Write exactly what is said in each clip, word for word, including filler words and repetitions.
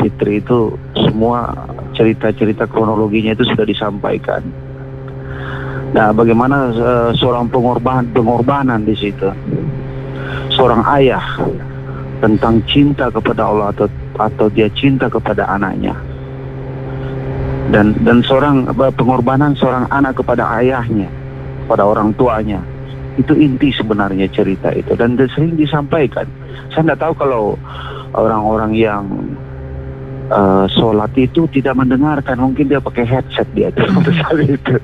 Fitri itu semua cerita-cerita kronologinya itu sudah disampaikan. Nah, bagaimana uh, seorang pengorban pengorbanan di situ, seorang ayah tentang cinta kepada Allah atau atau dia cinta kepada anaknya, dan dan seorang uh, pengorbanan seorang anak kepada ayahnya, pada orang tuanya. Itu inti sebenarnya cerita itu, dan sering disampaikan. Saya tidak tahu kalau orang-orang yang uh, sholat itu tidak mendengarkan, mungkin dia pakai headset dia pada saat itu.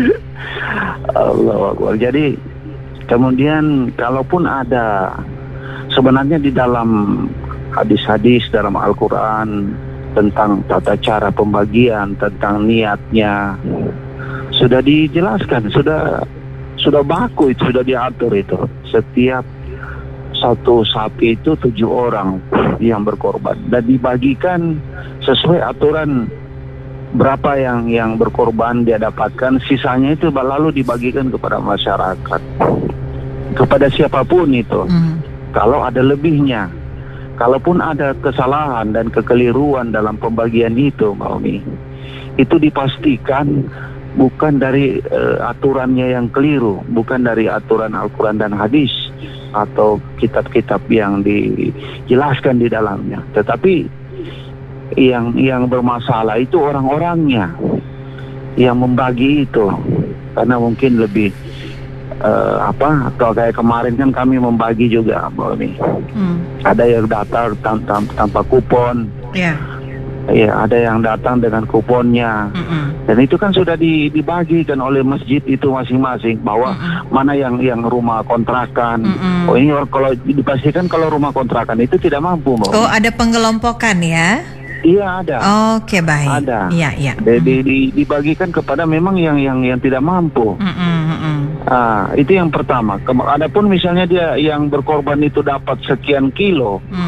Allah Akbar. Jadi kemudian kalaupun ada sebenarnya di dalam hadis-hadis dalam Al-Quran tentang tata cara pembagian, tentang niatnya, sudah dijelaskan, sudah sudah baku itu, sudah diatur itu. Setiap satu sapi itu tujuh orang yang berkorban dan dibagikan sesuai aturan berapa yang yang berkorban dia dapatkan, sisanya itu lalu dibagikan kepada masyarakat, kepada siapapun itu. Mm. Kalau ada lebihnya, kalaupun ada kesalahan dan kekeliruan dalam pembagian itu, Mbak Umi, itu dipastikan bukan dari uh, aturannya yang keliru, bukan dari aturan Al-Quran dan hadis atau kitab-kitab yang dijelaskan di dalamnya, tetapi yang yang bermasalah itu orang-orangnya yang membagi itu, karena mungkin lebih uh, apa kalau kayak kemarin kan kami membagi juga, Mbak Umi. Hmm. Ada yang datang tanpa, tanpa kupon, yeah. Ya, ada yang datang dengan kuponnya. Mm-mm. Dan itu kan sudah dibagikan oleh masjid itu masing-masing, bahwa Mm-mm. mana yang yang rumah kontrakan. Mm-mm. Oh, ini kalau dipastikan kalau rumah kontrakan itu tidak mampu, Mbak. Oh, ada penggelompokan ya? Iya, ada. Oke, baik. Ada. Iya, iya. Di, di, di, dibagikan kepada memang yang yang yang tidak mampu. Mm-mm. Ah, itu yang pertama. Adapun misalnya dia yang berkorban itu dapat sekian kilo. Mm.